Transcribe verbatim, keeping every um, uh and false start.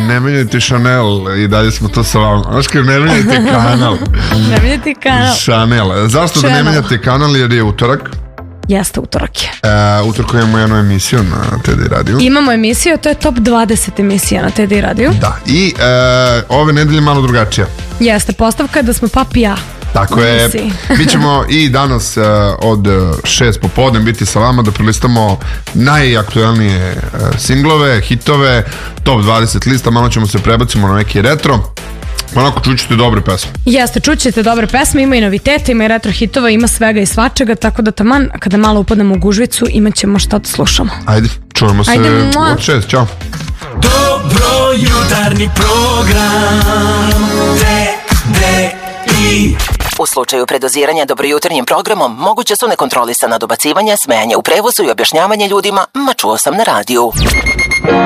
ne menjajte Chanel i dalje smo to sa vama. Oskar, ne menjajte kanal. Ne menjajte kanal. Chanel. Zašto Chanel. Da ne menjate kanal? Jer je utorak. Jeste, utorak je. E, utorak imamo jednu emisiju na T D radiju. Imamo emisiju, to je top dvadeset emisija na T D radiju. Da, i e, ove nedelje malo drugačija. Jeste, postavka je da smo papi ja. Tako je, mi ćemo i danas uh, od šest popodne biti sa vama da prelistamo najaktuelnije uh, singlove, hitove, top dvadeset lista, malo ćemo se prebacimo na neki retro. Onako čućete dobre pesme. Jeste, čućete dobre pesme, ima i novitete, ima i retro hitova, ima svega i svačega, tako da taman kada malo upadnemo u gužvicu imat ćemo šta da slušamo. Ajde, čujemo se Ajde, od šest, čao. Dobro jutarnji program T D I. U slučaju predoziranja dobrojutarnjim programom moguće su nekontrolisana dobacivanja, smejanja u prevozu i objašnjavanje ljudima "ma čuo sam na radiju".